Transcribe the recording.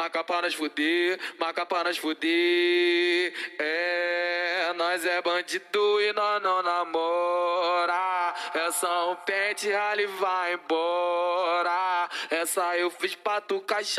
Marca pra nós fuder, marca pra nós fuder. É, nós é bandido e nós não namora. É só um pente, rally vai embora. Essa eu fiz pra tu caixar.